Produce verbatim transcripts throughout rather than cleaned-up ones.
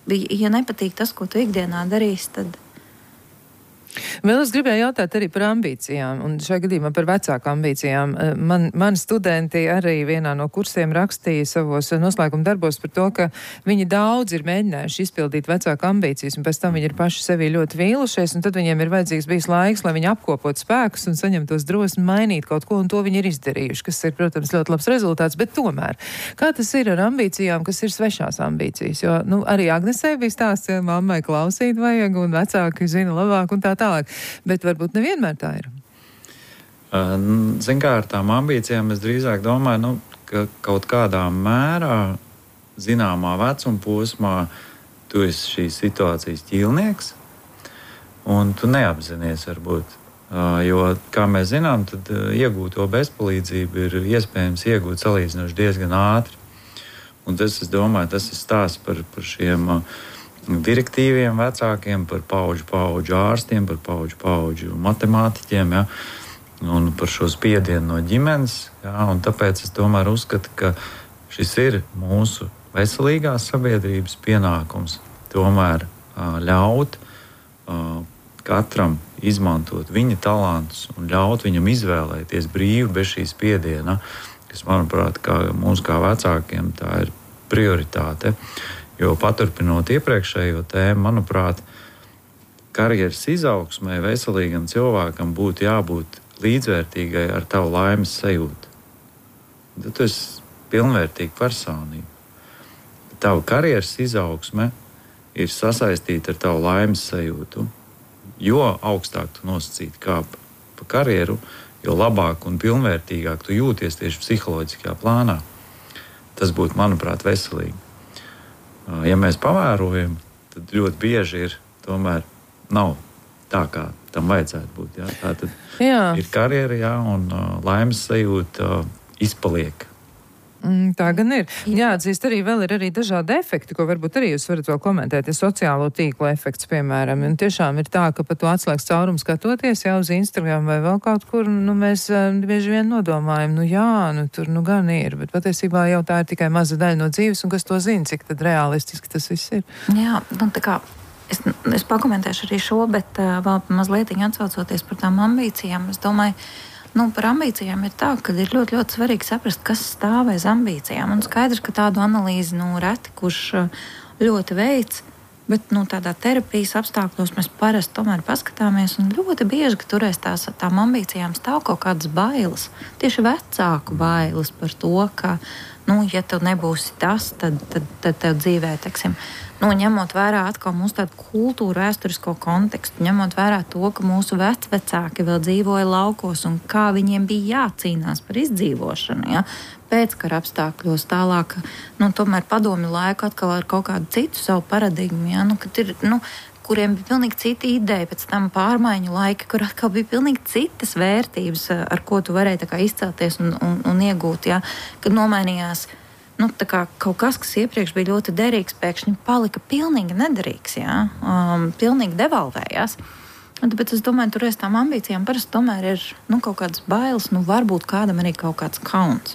ja nepatīk tas, ko tu ikdienā darīsi, tad... Vēl es gribēju jautāt arī par ambīcijām, un šajā gadījumā par vecāku ambīcijām. Man, mani studenti arī vienā no kursiem rakstīja savos noslēguma darbos par to, ka viņi daudz ir mēģinājuši izpildīt vecāku ambīcijas, un pēc tam viņi ir paši sevī ļoti vīlušies, un tad viņiem ir vajadzīgs bijis laiks, lai viņi apkopot spēkus un saņemtos drosmi mainīt kaut ko, un to viņi ir izdarījuši, kas ir, protams, ļoti labs rezultāts, bet tomēr, kā tas ir ar ambīcijām, kas ir svešās ambīcijas? Jo, nu, arī Agnesei bija stāsts, ja mammai klausīt vajag, un vecāki zina labāk, un tā tālāk. Bet varbūt nevienmēr tā ir. Zin kā, ar tām ambīcijām es drīzāk domāju, nu, ka kaut kādā mērā, zināmā vecuma posmā, tu esi šīs situācijas ķīlnieks, un tu neapzinies varbūt. Jo, kā mēs zinām, tad iegūto bezpalīdzību ir iespējams iegūt salīdzinoši diezgan ātri. Un tas, es domāju, tas ir stāsts par, par šiem direktīviem vecākiem, par paudžu paudžu ārstiem, par paudžu paudžu matemātiķiem, ja, un par šo spiedienu no ģimenes. Ja, un tāpēc es tomēr uzskatu, ka šis ir mūsu veselīgās sabiedrības pienākums tomēr uh, ļaut uh, katram izmantot viņa talantus un ļaut viņam izvēlēties brīvi bez šīs spiediena, kas, manuprāt, kā mums kā vecākiem tā ir prioritāte. Jo paturpinot iepriekšējo tēmu, manuprāt, karjeras izaugsmē veselīgam cilvēkam būtu jābūt līdzvērtīgai ar tavu laimes sajūtu. Tad tu esi pilnvērtīga personība. Tava karjeras izaugsme ir sasaistīta ar tavu laimes sajūtu. Jo augstāk tu nosacīti kā pa karjeru, jo labāk un pilnvērtīgāk tu jūties tieši psiholoģiskajā plānā. Tas būtu, manuprāt, veselīgi. Ja mēs pavērojam, tad ļoti bieži ir tomēr nav tā, kā tam vajadzētu būt. Jā. Tā tad jā. Ir karjera, jā, un uh, laimes sajūta uh, izpaliek. Mm, tā gan ir. Jāatzīst, arī vēl ir arī dažādi efekti, ko varbūt arī jūs varat vēl komentēt. Ja sociālo tīklu efekts, piemēram. Un tiešām ir tā, ka pa to atslēgas caurumu skatoties jau uz Instagram vai vēl kaut kur, nu mēs bieži vien nodomājam, nu jā, nu tur nu gan ir, bet patiesībā jau tā ir tikai maza daļa no dzīves, un kas to zina, cik tad realistiski tas viss ir. Jā, nu tā kā es, es pakomentēšu arī šo, bet uh, vēl mazliet atsaucoties par tām ambīcijām, es domāju, nu, par ambīcijām ir tā, ka ir ļoti, ļoti svarīgi saprast, kas stāv aiz ambīcijām. Un skaidrs, ka tādu analīzi nu, reti, kurš ļoti veids, bet nu, tādā terapijas apstākļos mēs parasti tomēr paskatāmies. Un ļoti bieži, ka turēs tās tām ambīcijām stāv kaut kādas bailes. Tieši vecāku bailes par to, ka, nu, ja tev nebūsi tas, tad, tad, tad tev dzīvē, teiksim, nu, ņemot vērā atkal mūsu tādu kultūru, vēsturisko kontekstu, ņemot vērā to, ka mūsu vecvecāki vēl dzīvoja laukos un kā viņiem bija jācīnās par izdzīvošanu, ja, pēckara apstākļos tālāk, nu, tomēr padomju laiku atkal ar kaut kādu citu savu paradigmu, ja, nu, kad ir, nu, kuriem bija pilnīgi cita ideja, pēc tam pārmaiņu laika, kur atkal bija pilnīgi citas vērtības, ar ko tu varēji tā kā izcelties un, un, un iegūt, ja, kad nomainījās. Nu, tā kā kaut kas, kas iepriekš bija ļoti derīgs, pēkšņi palika pilnīgi nederīgs, jā, um, pilnīgi devalvējās. Un tāpēc es domāju, tur aiz tām ambīcijām parasti tomēr ir nu, kaut kādas bailes, nu varbūt kādam arī kaut kāds kauns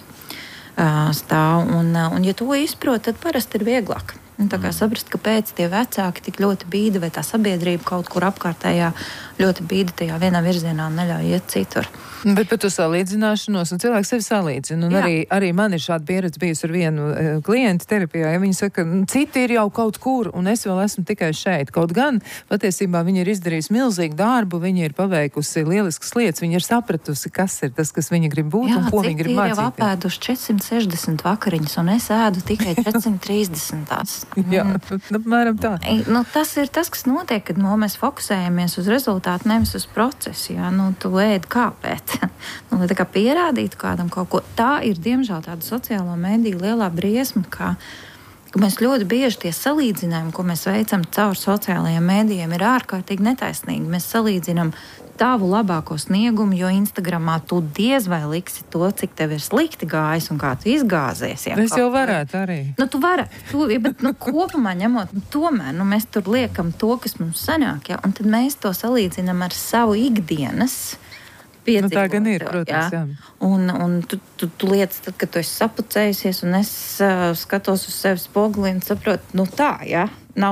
uh, stāv. Un, uh, un ja to izprot, tad parasti ir vieglāk. Un tā kā saprast, kāpēc tie vecāki tik ļoti bīda vai tā sabiedrība kaut kur apkārtējā ļoti bīda tajā vienā virzienā un neļauj iet citur. Bet par to salīdzināšanos, un cilvēks sevi salīdzina. Un arī, arī man ir šāda pieredze bijusi ar vienu e, klientu terapijā, ja viņi saka, citi ir jau kaut kur, un es vēl esmu tikai šeit. Kaut gan, patiesībā viņi ir izdarījusi milzīgu darbu, viņi ir paveikusi lieliskas lietas, viņi ir sapratusi, kas ir tas, kas viņi grib būt, jā, un ko viņi grib mācīties. Jā, citi ir jau apēduši četrsimt sešdesmit vakariņas, un es ēdu tikai četrsimt trīsdesmit tās. Jā, apmēram tā. Nu, tas ir tas, kas notiek, kad nu, mēs fokusējamies uz rezultātu, nevis uz procesu. Jā, nu, tu ēd kāpēc. Nu, lai tā kā pierādītu kādam kaut ko. Tā ir, diemžēl, tāda sociālo mediju lielā briesma, ka, ka mēs ļoti bieži tie salīdzinājumi, ko mēs veicam caur sociālajiem medijiem, ir ārkārtīgi netaisnīgi. Mēs salīdzinām tavu labāko sniegumu, jo Instagramā tu diez vai liksi to, cik tev ir slikti gājis un kā tu izgāzies. Jā, es jau varētu arī. Nu, tu varētu, tu, bet nu, kopumā ņemot, nu, tomēr nu, mēs tur liekam to, kas mums sanāk, jā, un tad mēs to salīdzinām ar savu ikdienas piedzīvot. Nu, tā gan ir, protams, jā. jā. Un, un tu, tu, tu lietas, tad, kad tu esi sapucējusies, un es uh, skatos uz sevi spogulī un saprotu, nu tā, jā.